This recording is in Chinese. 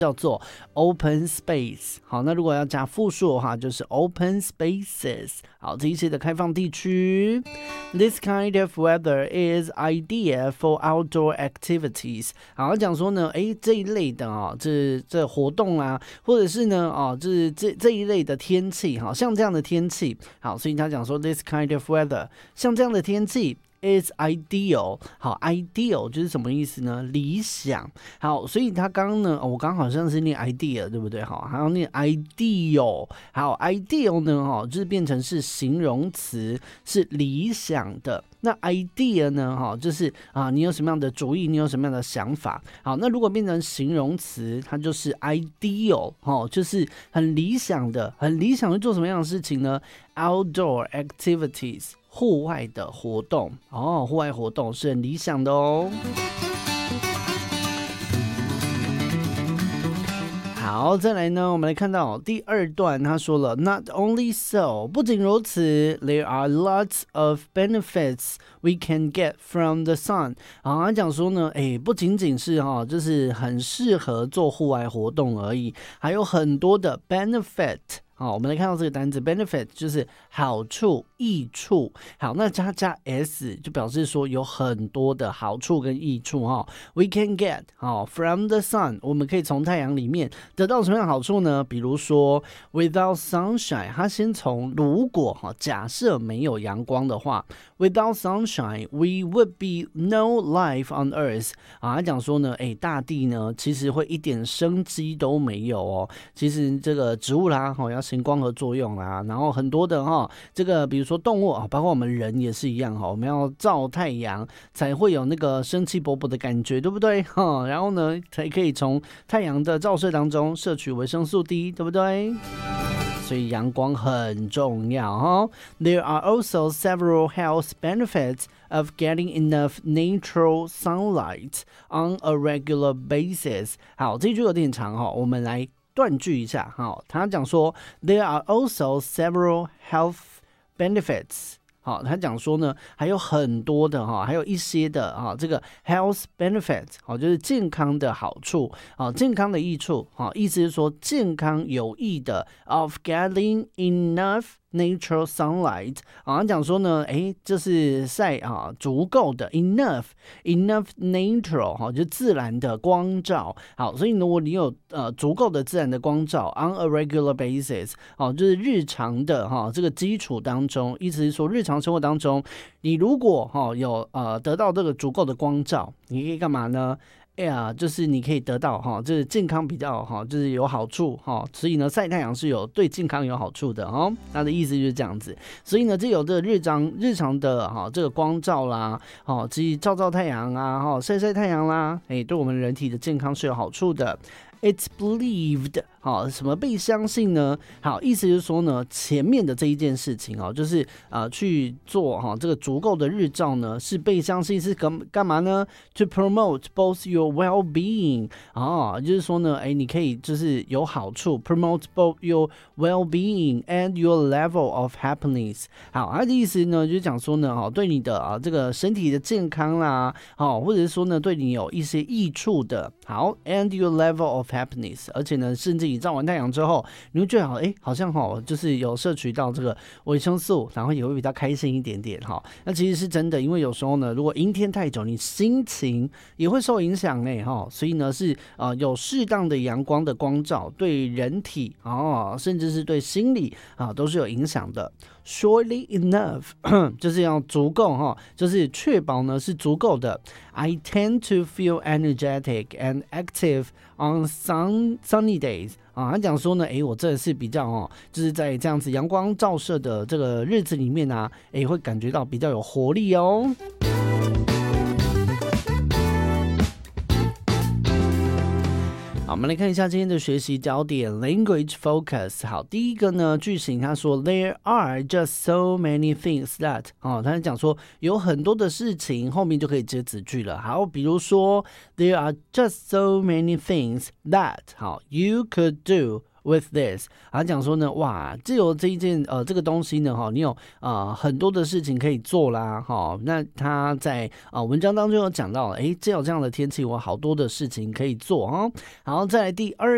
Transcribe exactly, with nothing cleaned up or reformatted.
叫做 open space。 好，那如果要加复数的话就是 open spaces。 好，这一些的开放地区。 This kind of weather is ideal for outdoor activities。 好，讲说呢诶这一类的哦，这这活动啊，或者是呢哦，这这这一类的天气，好像这样的天气。好，所以他讲说 this kind of weather 像这样的天气is ideal。 好 ideal 就是什么意思呢？理想。好，所以他刚刚呢、哦、我刚好像是念 idea 对不对？好，还要念 ideal。 好 ideal 呢、哦、就是变成是形容词，是理想的。那 idea 呢、哦、就是啊，你有什么样的主意，你有什么样的想法。好，那如果变成形容词，它就是 ideal、哦、就是很理想的，很理想的做什么样的事情呢？ outdoor activities户外的活动哦，户外活动是很理想的哦。好，再来呢，我们来看到第二段，他说了 Not only so， 不仅如此 There are lots of benefits we can get from the sun。 好，他讲说呢，哎，不仅仅是、哦、就是很适合做户外活动而已，还有很多的 benefit。好，我们来看到这个单字 benefit 就是好处、益处。好，那加加 s 就表示说有很多的好处跟益处。哈 ，we can get 好 from the sun， 我们可以从太阳里面得到什么样的好处呢？比如说 without sunshine， 它先从如果哈假设没有阳光的话 ，without sunshine we would be no life on earth。啊，他讲说呢，哎，大地呢其实会一点生机都没有哦。其实这个植物啦，哈要行光合作用啦，然后很多的哈，这个比如说动物啊，包括我们人也是一样哈，我们要照太阳才会有那个生气勃勃的感觉，对不对哈？然后呢，才可以从太阳的照射当中摄取维生素 D， 对不对？所以阳光很重要哈。There are also several health benefits of getting enough natural sunlight on a regular basis。 好，这句有点长哈，我们来断句一下。好，他讲说 There are also several health benefits。好，他讲说呢，还有很多的哈，还有一些的哈，这个 health benefits， 好，就是健康的好处，好，健康的益处，好，意思是说健康有益的 of getting enough natural sunlight。 好，他讲说呢，哎，就是晒啊足够的 enough enough natural 哈，就自然的光照。好，所以如果你有呃足够的自然的光照 on a regular basis， 好，就是日常的哈这个基础当中，意思是说日常生活当中，你如果哈有呃得到这个足够的光照，你可以干嘛呢？哎呀，就是你可以得到哈，就是健康比较哈，就是有好处哈，所以呢，晒太阳是有对健康有好处的哦。他的意思就是这样子，所以呢，这有这个日常日常的哈这个光照啦，哦，即照照太阳啊，哈晒晒太阳啦，哎，对我们人体的健康是有好处的。It's believed， 好，什么被相信呢？好，意思就是说呢，前面的这一件事情哦，就是呃去做哈、哦、这个足够的日照呢，是被相信是干干嘛呢 ？To promote both your well-being， 啊，就是说呢，哎，你可以就是有好处 ，promote both your well-being and your level of happiness。好，它的意思呢，就是讲说呢，哈、哦，对你的啊这个身体的健康啦，哦，或者是说呢，对你有一些益处的。好 ，and your level of happiness， 而且呢，甚至你照完太阳之后，你会觉得好，哎，好像哈，就是有摄取到这个维生素，然后也会比较开心一点点哈。那其实是真的，因为有时候呢，如果阴天太久，你心情也会受影响呢哈。所以呢，是呃有适当的阳光的光照，对人体啊，甚至是对心理啊，都是有影响的。Surely enough， 就是要足够哈，就是确保呢是足够的。I tend to feel energetic and active on sun sunny days。啊，他讲说呢，哎，我真的是比较哦，就是在这样子阳光照射的这个日子里面啊，哎，会感觉到比较有活力哦。好，我们来看一下今天的学习焦点 language focus。 好，第一个呢句型他说 There are just so many things that， 哦，他讲说有很多的事情，后面就可以接子句了。好，比如说 There are just so many things that， 好 you could do with this， 他讲说呢，哇，只有这一件呃这个东西呢，哈，你有呃很多的事情可以做啦，哈。那他在呃文章当中有讲到，哎，只有这样的天气，我好多的事情可以做哈。然后再来第二